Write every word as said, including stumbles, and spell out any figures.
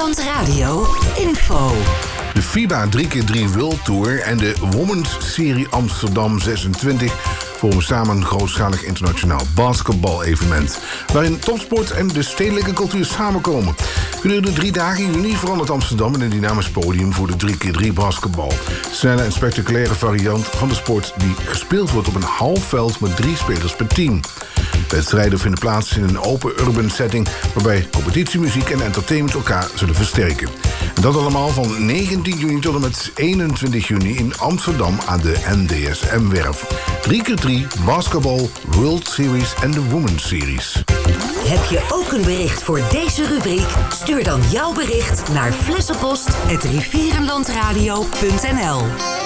Rivierenland Radio info. De FIBA drie keer drie World Tour en de Women's Serie Amsterdam zesentwintig... vormen samen een grootschalig internationaal basketbal-evenement, waarin topsport en de stedelijke cultuur samenkomen. Gedurende drie dagen in juni verandert Amsterdam in een dynamisch podium voor de drie keer drie basketbal. Snelle en spectaculaire variant van de sport die gespeeld wordt op een half veld met drie spelers per team. Wedstrijden vinden plaats in een open urban setting waarbij competitiemuziek en entertainment elkaar zullen versterken. En dat allemaal van negentien juni tot en met eenentwintig juni in Amsterdam aan de N D S M-werf. drie keer drie Basketball World Series en de Women's Series. Heb je ook een bericht voor deze rubriek? Stuur dan jouw bericht naar flessenpost at rivierenlandradio punt n l.